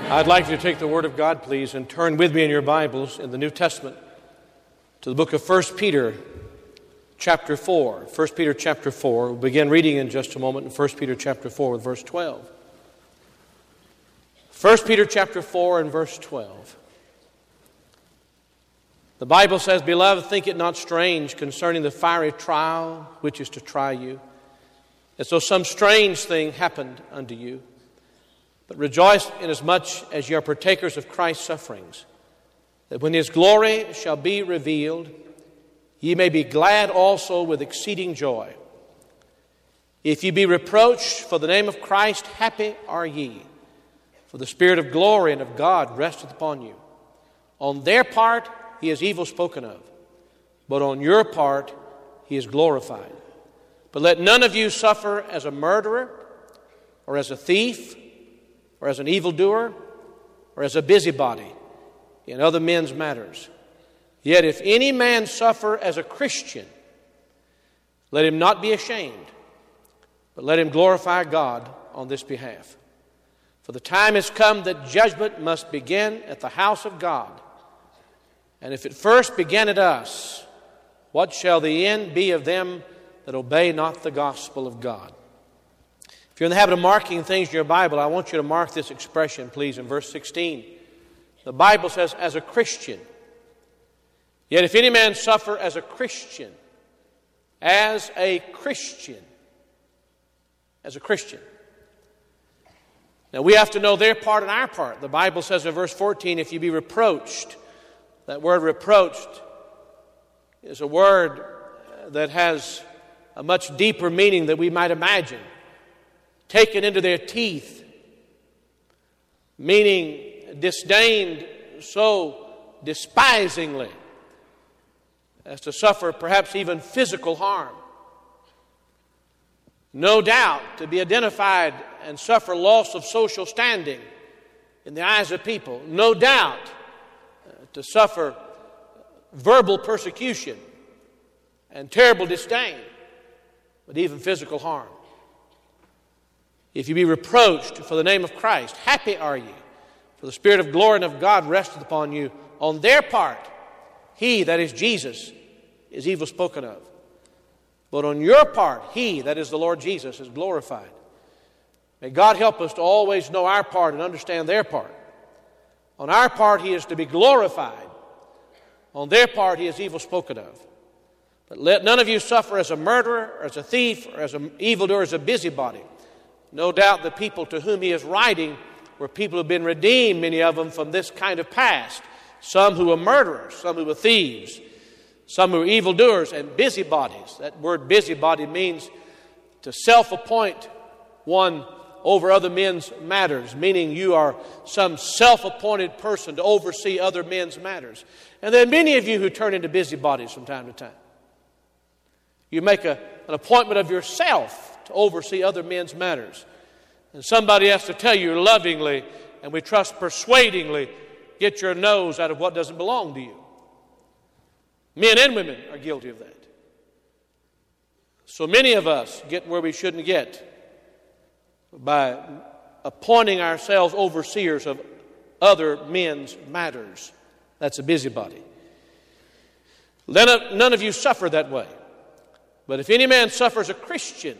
I'd like you to take the Word of God, please, and turn with me in your Bibles in the New Testament to the book of 1 Peter chapter 4. 1 Peter chapter 4. We'll begin reading in just a moment in 1 Peter chapter 4 with verse 12. 1 Peter chapter 4 and verse 12. The Bible says, "Beloved, think it not strange concerning the fiery trial which is to try you, as though some strange thing happened unto you. But rejoice inasmuch as ye are partakers of Christ's sufferings, that when His glory shall be revealed, ye may be glad also with exceeding joy. If ye be reproached for the name of Christ, happy are ye, for the Spirit of glory and of God resteth upon you. On their part He is evil spoken of, but on your part He is glorified. But let none of you suffer as a murderer, or as a thief, or as an evildoer, or as a busybody in other men's matters. Yet if any man suffer as a Christian, let him not be ashamed, but let him glorify God on this behalf. For the time is come that judgment must begin at the house of God. And if it first began at us, what shall the end be of them that obey not the gospel of God?" If you're in the habit of marking things in your Bible, I want you to mark this expression, please, in verse 16. The Bible says, "as a Christian." Yet if any man suffer as a Christian, as a Christian, as a Christian. Now we have to know their part and our part. The Bible says in verse 14, "if you be reproached," that word reproached is a word that has a much deeper meaning than we might imagine. Taken into their teeth, meaning disdained so despisingly as to suffer perhaps even physical harm. No doubt to be identified and suffer loss of social standing in the eyes of people. No doubt to suffer verbal persecution and terrible disdain, but even physical harm. If you be reproached for the name of Christ, happy are ye, for the Spirit of glory and of God resteth upon you. On their part, He, that is Jesus, is evil spoken of. But on your part, He, that is the Lord Jesus, is glorified. May God help us to always know our part and understand their part. On our part, He is to be glorified. On their part, He is evil spoken of. But let none of you suffer as a murderer, or as a thief, or as an evildoer, or as a busybody. No doubt the people to whom he is writing were people who have been redeemed, many of them, from this kind of past. Some who were murderers, some who were thieves, some who were evildoers and busybodies. That word busybody means to self-appoint one over other men's matters, meaning you are some self-appointed person to oversee other men's matters. And there are many of you who turn into busybodies from time to time. You make an appointment of yourself to oversee other men's matters. And somebody has to tell you lovingly, and we trust persuadingly, get your nose out of what doesn't belong to you. Men and women are guilty of that. So many of us get where we shouldn't get by appointing ourselves overseers of other men's matters. That's a busybody. None of you suffer that way. But if any man suffers a Christian,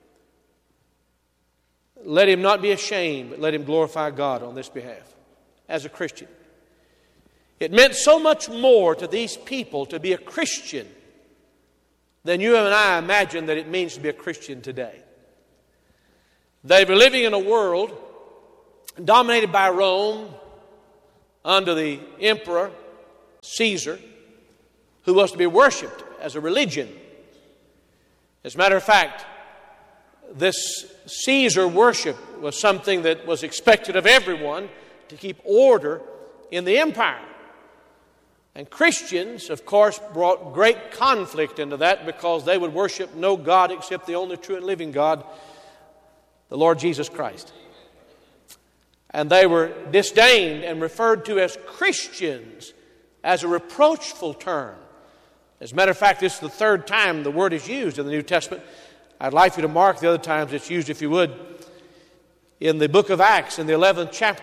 let him not be ashamed, but let him glorify God on this behalf. As a Christian. It meant so much more to these people to be a Christian than you and I imagine that it means to be a Christian today. They were living in a world dominated by Rome under the Emperor Caesar, who was to be worshipped as a religion. As a matter of fact, this Caesar worship was something that was expected of everyone to keep order in the empire. And Christians, of course, brought great conflict into that because they would worship no God except the only true and living God, the Lord Jesus Christ. And they were disdained and referred to as Christians as a reproachful term. As a matter of fact, this is the third time the word is used in the New Testament. I'd like you to mark the other times it's used, if you would. In the book of Acts, in the 11th chapter,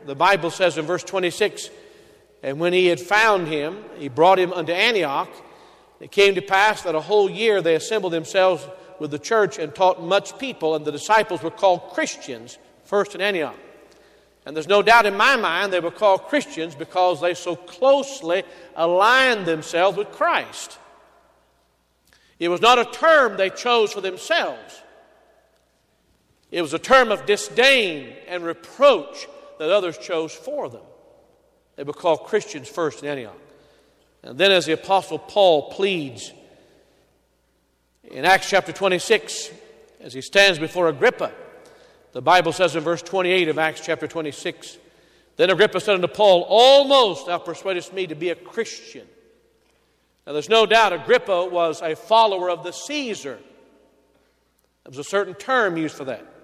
The Bible says in verse 26, "And when he had found him, he brought him unto Antioch. It came to pass that a whole year they assembled themselves with the church and taught much people, and the disciples were called Christians first in Antioch." And there's no doubt in my mind they were called Christians because they so closely aligned themselves with Christ. It was not a term they chose for themselves. It was a term of disdain and reproach that others chose for them. They were called Christians first in Antioch. And then as the Apostle Paul pleads in Acts chapter 26, as he stands before Agrippa, the Bible says in verse 28 of Acts chapter 26, "Then Agrippa said unto Paul, Almost thou persuadest me to be a Christian." Now there's no doubt Agrippa was a follower of the Caesar. There was a certain term used for that.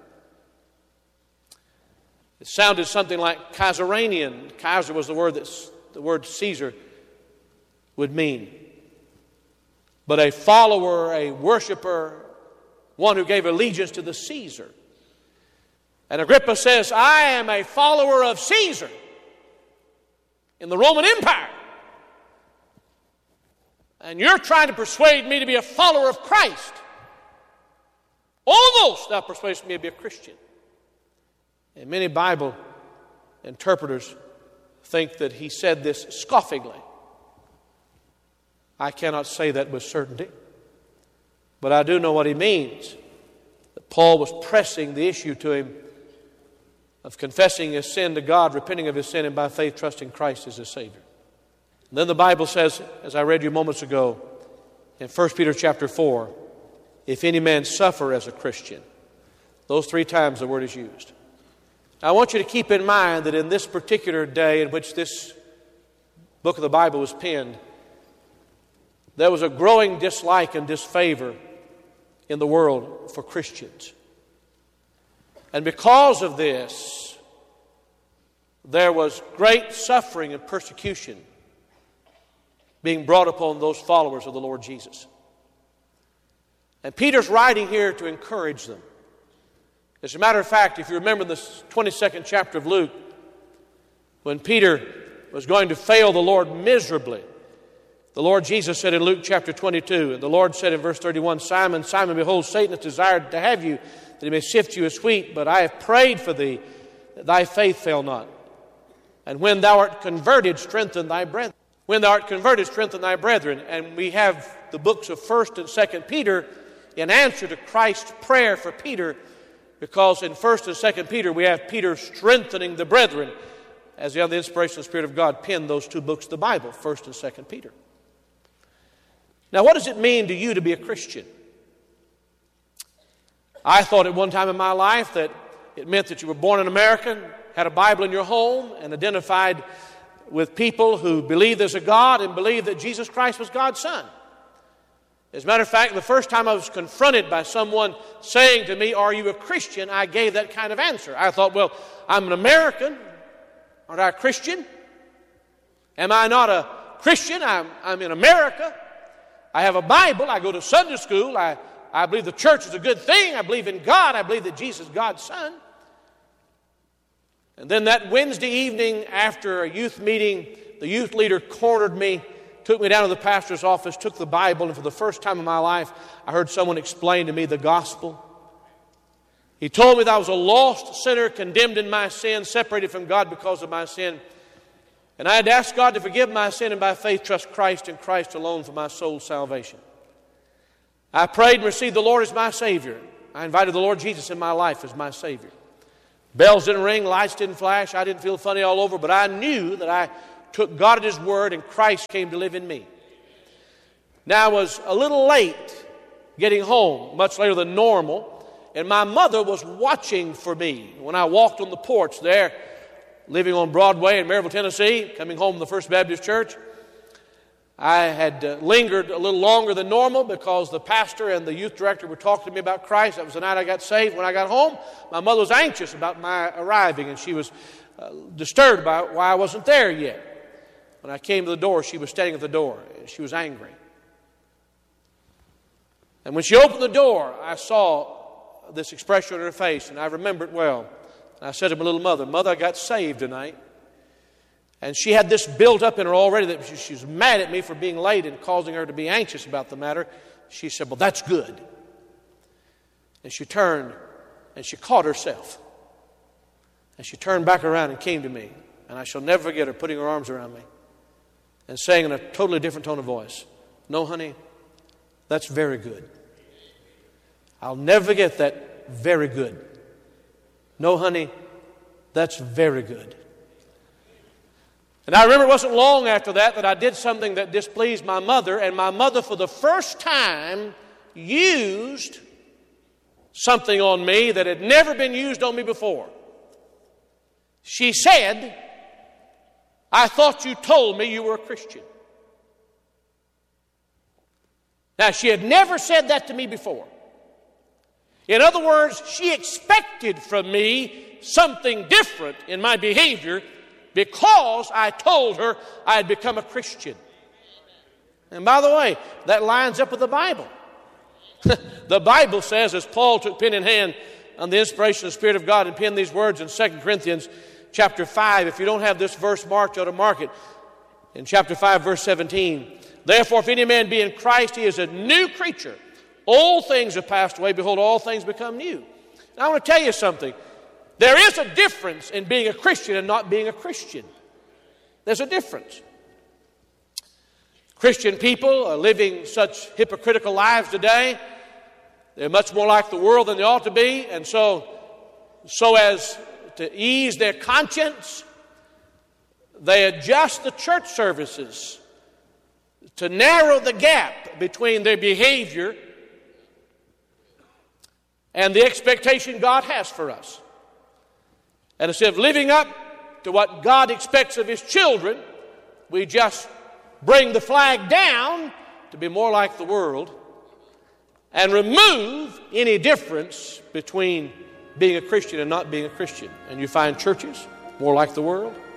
It sounded something like Caesarian. Kaiser was the word that the word Caesar would mean. But a follower, a worshiper, one who gave allegiance to the Caesar. And Agrippa says, "I am a follower of Caesar in the Roman Empire. And you're trying to persuade me to be a follower of Christ. Almost thou persuadest me to be a Christian." And many Bible interpreters think that he said this scoffingly. I cannot say that with certainty, but I do know what he means. That Paul was pressing the issue to him of confessing his sin to God, repenting of his sin, and by faith trusting Christ as his Savior. And then the Bible says, as I read you moments ago, in 1 Peter chapter 4, "If any man suffer as a Christian." Those 3 times the word is used. Now, I want you to keep in mind that in this particular day in which this book of the Bible was penned, there was a growing dislike and disfavor in the world for Christians. And because of this, there was great suffering and persecution being brought upon those followers of the Lord Jesus. And Peter's writing here to encourage them. As a matter of fact, if you remember the 22nd chapter of Luke, when Peter was going to fail the Lord miserably, the Lord Jesus said in Luke chapter 22, and the Lord said in verse 31, "Simon, Simon, behold, Satan has desired to have you, that he may sift you as wheat, but I have prayed for thee, that thy faith fail not. And when thou art converted, strengthen thy brethren." When thou art converted, strengthen thy brethren. And we have the books of 1st and 2nd Peter in answer to Christ's prayer for Peter, because in 1st and 2nd Peter we have Peter strengthening the brethren, as the inspirational Spirit of God penned those 2 books of the Bible, 1st and 2nd Peter. Now, what does it mean to you to be a Christian? I thought at one time in my life that it meant that you were born an American, had a Bible in your home, and identified with people who believed there's a God and believed that Jesus Christ was God's Son. As a matter of fact, the first time I was confronted by someone saying to me, "Are you a Christian?" I gave that kind of answer. I thought, well, I'm an American. Aren't I a Christian? Am I not a Christian? I'm in America. I have a Bible. I go to Sunday school. I believe the church is a good thing. I believe in God. I believe that Jesus is God's Son. And then that Wednesday evening after a youth meeting, the youth leader cornered me, took me down to the pastor's office, took the Bible, and for the first time in my life, I heard someone explain to me the gospel. He told me that I was a lost sinner, condemned in my sin, separated from God because of my sin. And I had to ask God to forgive my sin and by faith trust Christ and Christ alone for my soul's salvation. I prayed and received the Lord as my Savior. I invited the Lord Jesus in my life as my Savior. Bells didn't ring, lights didn't flash, I didn't feel funny all over, but I knew that I took God at His word and Christ came to live in me. Now I was a little late getting home, much later than normal, and my mother was watching for me when I walked on the porch there, living on Broadway in Maryville, Tennessee, coming home from the First Baptist Church. I had lingered a little longer than normal because the pastor and the youth director were talking to me about Christ. That was the night I got saved. When I got home, my mother was anxious about my arriving, and she was disturbed by why I wasn't there yet. When I came to the door, she was standing at the door, and she was angry. And when she opened the door, I saw this expression on her face, and I remember it well. And I said to my little mother, Mother, I got saved tonight. And she had this built up in her already that she was mad at me for being late and causing her to be anxious about the matter. She said, well, that's good. And she turned and she caught herself. And she turned back around and came to me. And I shall never forget her putting her arms around me and saying in a totally different tone of voice, no, honey, that's very good. I'll never forget that, very good. No, honey, that's very good. And I remember it wasn't long after that I did something that displeased my mother, and my mother for the first time used something on me that had never been used on me before. She said, I thought you told me you were a Christian. Now, she had never said that to me before. In other words, she expected from me something different in my behavior because I told her I had become a Christian. And by the way, that lines up with the Bible. The Bible says, as Paul took pen in hand on the inspiration of the Spirit of God and penned these words in 2 Corinthians chapter 5. If you don't have this verse marked, you ought to mark it. In chapter 5, verse 17. Therefore, if any man be in Christ, he is a new creature. Old things have passed away. Behold, all things become new. Now, I want to tell you something. There is a difference in being a Christian and not being a Christian. There's a difference. Christian people are living such hypocritical lives today. They're much more like the world than they ought to be. And so as to ease their conscience, they adjust the church services to narrow the gap between their behavior and the expectation God has for us. And instead of living up to what God expects of His children, we just bring the flag down to be more like the world and remove any difference between being a Christian and not being a Christian. And you find churches more like the world,